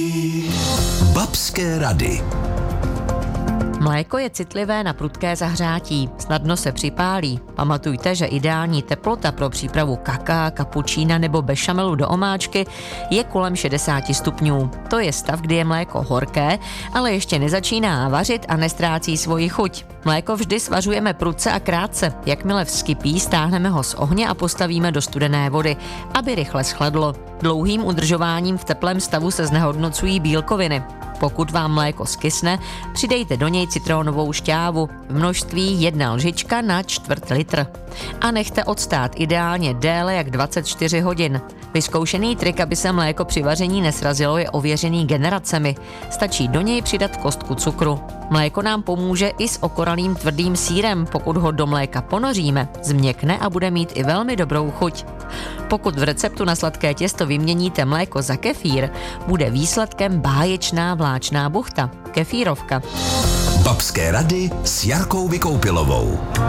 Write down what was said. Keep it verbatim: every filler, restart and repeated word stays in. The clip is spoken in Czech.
Babské rady. Mléko je citlivé na prudké zahřátí, snadno se připálí. Pamatujte, že ideální teplota pro přípravu kaká, kapučína nebo bešamelu do omáčky je kolem šedesát stupňů. To je stav, kdy je mléko horké, ale ještě nezačíná vařit a nestrácí svoji chuť. Mléko vždy svařujeme prudce a krátce. Jakmile vzkypí, stáhneme ho z ohně a postavíme do studené vody, aby rychle schladlo. Dlouhým udržováním v teplém stavu se znehodnocují bílkoviny. Pokud vám mléko skysne, přidejte do něj citronovou šťávu v množství jedna lžička na čtvrt litr. A nechte odstát ideálně déle jak dvacet čtyři hodin. Vyzkoušený trik, aby se mléko při vaření nesrazilo, je ověřený generacemi. Stačí do něj přidat kostku cukru. Mléko nám pomůže i s okoralým tvrdým sýrem. Pokud ho do mléka ponoříme, změkne a bude mít i velmi dobrou chuť. Pokud v receptu na sladké těsto vyměníte mléko za kefír, bude výsledkem báječná vláčná buchta, kefírovka. Babské rady s Jarkou Vykoupilovou.